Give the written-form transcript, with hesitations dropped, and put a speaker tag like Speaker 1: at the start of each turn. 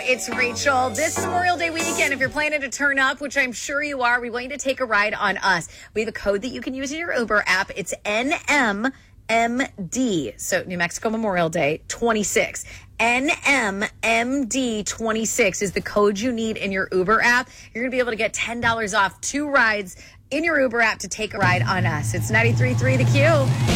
Speaker 1: It's Rachel. This Memorial Day weekend, if you're planning to turn up, which I'm sure you are, we want you to take a ride on us. We have a code that you can use in your Uber app. It's NMMD. So New Mexico Memorial Day 26. NMMD 26 is the code you need in your Uber app. You're going to be able to get $10 off 2 rides in your Uber app to take a ride on us. It's 93.3 The Q.